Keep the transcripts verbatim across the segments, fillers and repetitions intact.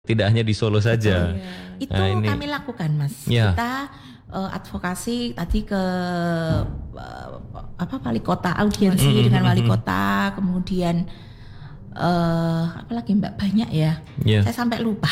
Tidak hanya di Solo saja. Itu Nah, ini- kami lakukan, Mas. Ya. Kita uh, advokasi tadi ke uh, apa wali kota, audiensi Mm-mm, dengan wali mm-mm. kota, kemudian uh, apa lagi Mbak, banyak ya. Ya. Saya sampai lupa.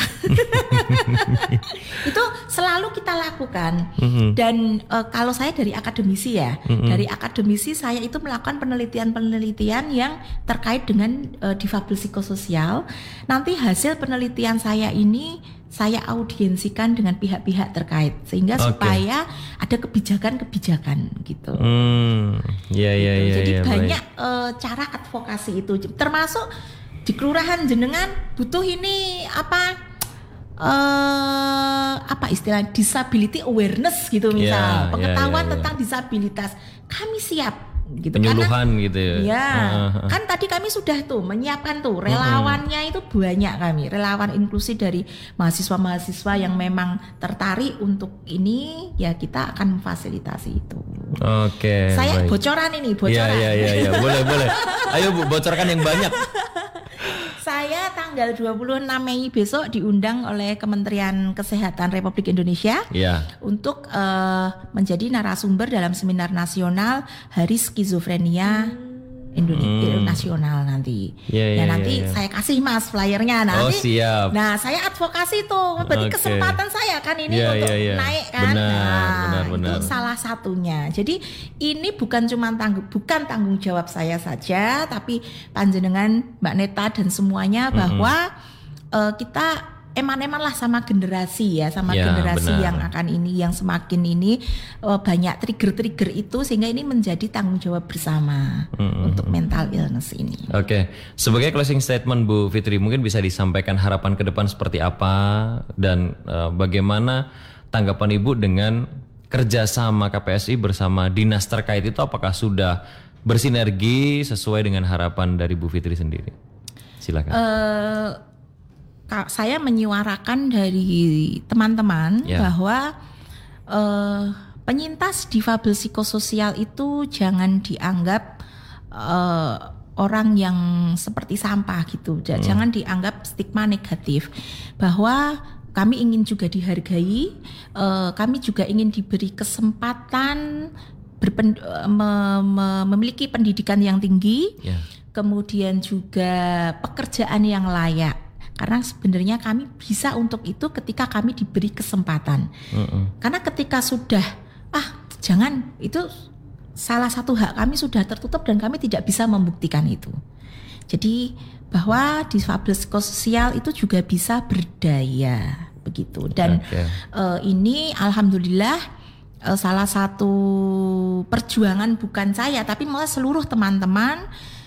Itu selalu kita lakukan. Mhm. Dan uh, kalau saya dari akademisi ya, Mm-mm. dari akademisi saya itu melakukan penelitian-penelitian yang terkait dengan uh, difabel psikososial. Nanti hasil penelitian saya ini saya audiensikan dengan pihak-pihak terkait sehingga Oke. supaya ada kebijakan-kebijakan gitu. Hmm, ya ya Gitu. ya. Jadi ya, banyak baik. eh, cara advokasi itu, termasuk di kelurahan jenengan butuh ini apa eh apa istilah disability awareness gitu misal, Ya, ya, pengetahuan ya, ya. tentang disabilitas, kami siap gitu. Penyuluhan Karena, gitu ya. ya, Ah, ah, ah. kan tadi kami sudah tuh menyiapkan tuh relawannya itu banyak kami, relawan inklusi dari mahasiswa-mahasiswa yang memang tertarik untuk ini, ya kita akan memfasilitasi itu. Oke. Saya baik. bocoran ini, Iya bocoran. iya iya ya. Boleh boleh. Ayo Bu, bocorkan yang banyak. Saya tanggal dua puluh enam Mei besok diundang oleh Kementerian Kesehatan Republik Indonesia Iya. untuk eh, menjadi narasumber dalam seminar nasional Hari Skizofrenia Indonesia Hmm. nasional nanti. Iya, iya, nah nanti iya, iya. saya kasih Mas flyernya Oh, nanti. siap. Nah saya advokasi tuh, berarti Oke. kesempatan saya kan ini Iya, untuk iya, iya. naik kan. Benar, nah, benar, benar. Itu salah satunya. Jadi ini bukan cuma tanggung bukan tanggung jawab saya saja, tapi panjenengan Mbak Neta dan semuanya bahwa eh, kita eman-eman lah sama generasi ya, sama Ya, generasi benar. yang akan ini, yang semakin ini eh, banyak trigger-trigger itu sehingga ini menjadi tanggung jawab bersama Mm-mm. untuk mental illness ini. Oke, sebagai closing statement Bu Fitri, mungkin bisa disampaikan harapan ke depan seperti apa dan eh, bagaimana tanggapan Ibu dengan kerjasama K P S I bersama dinas terkait itu, apakah sudah bersinergi sesuai dengan harapan dari Bu Fitri sendiri? Silakan. Eh, Kak, saya menyuarakan dari teman-teman Ya. bahwa eh, penyintas difabel psikososial itu jangan dianggap eh, orang yang seperti sampah gitu. Ja- Jangan dianggap stigma negatif, bahwa kami ingin juga dihargai, eh, kami juga ingin diberi kesempatan berpen- eh, me- me- memiliki pendidikan yang tinggi, Ya. kemudian juga pekerjaan yang layak. Karena sebenarnya kami bisa untuk itu ketika kami diberi kesempatan. Mm-mm. Karena ketika sudah ah jangan, itu salah satu hak kami sudah tertutup dan kami tidak bisa membuktikan itu. Jadi bahwa difabel psikososial itu juga bisa berdaya begitu. Dan Oke. eh, ini alhamdulillah eh, salah satu perjuangan bukan saya tapi malah seluruh teman-teman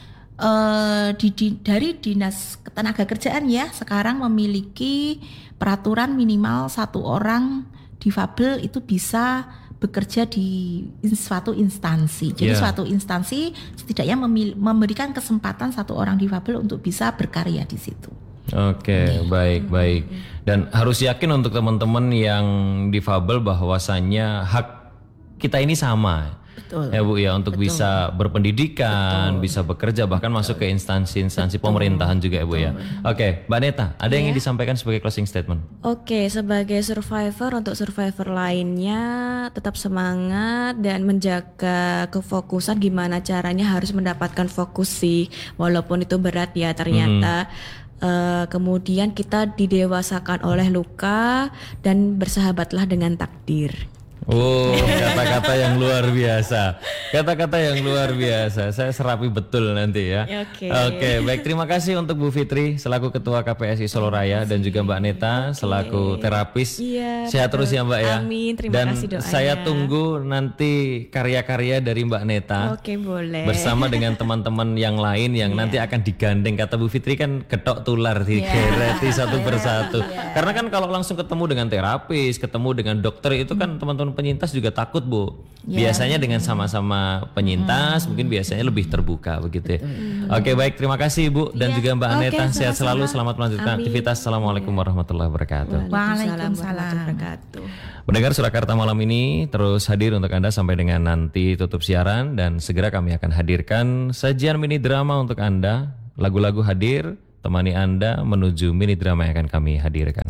eh, di, di- dari dinas ketenagakerjaan ya sekarang memiliki peraturan minimal satu orang difabel itu bisa bekerja di in- suatu instansi. Jadi Yeah. suatu instansi setidaknya memil- memberikan kesempatan satu orang difabel untuk bisa berkarya di situ. Oke, baik, baik. Dan harus yakin untuk teman-teman yang difabel bahwasannya hak kita ini sama. Betul. Ya Bu ya, untuk Betul. bisa berpendidikan, Betul. bisa bekerja, bahkan masuk ke instansi-instansi Betul. pemerintahan juga ya Bu ya. Oke, Mbak Neta, ada yang ingin Iya. disampaikan sebagai closing statement? Oke, sebagai survivor, untuk survivor lainnya tetap semangat dan menjaga kefokusan, gimana caranya harus mendapatkan fokus sih, walaupun itu berat ya ternyata. Eh, kemudian kita didewasakan oleh luka dan bersahabatlah dengan takdir. Oh, kata-kata yang luar biasa. Kata-kata yang luar biasa. Saya serapi betul nanti ya. Oke. Oke, baik, terima kasih untuk Bu Fitri selaku Ketua K P S I Solo Raya dan juga Mbak Neta selaku terapis. Iya, Sehat betul. terus ya Mbak ya. Amin, terima dan kasih doanya. saya tunggu nanti karya-karya dari Mbak Neta. Oke, boleh. Bersama dengan teman-teman yang lain yang nanti akan digandeng. Kata Bu Fitri kan ketok tular digereti satu persatu. Karena kan kalau langsung ketemu dengan terapis, ketemu dengan dokter itu kan teman-teman penyintas juga takut Bu. Biasanya dengan sama-sama penyintas mungkin biasanya lebih terbuka begitu ya. Oke, baik, terima kasih Ibu dan juga Mbak Oke, Neta. Sehat selalu, sama-sama. selamat melanjutkan Amin. aktivitas. Assalamualaikum warahmatullahi wabarakatuh. Waalaikumsalam. warahmatullahi wabarakatuh. Mendengar Surakarta malam ini terus hadir untuk Anda sampai dengan nanti tutup siaran, dan segera kami akan hadirkan sajian mini drama untuk Anda. Lagu-lagu hadir, temani Anda menuju mini drama yang akan kami hadirkan.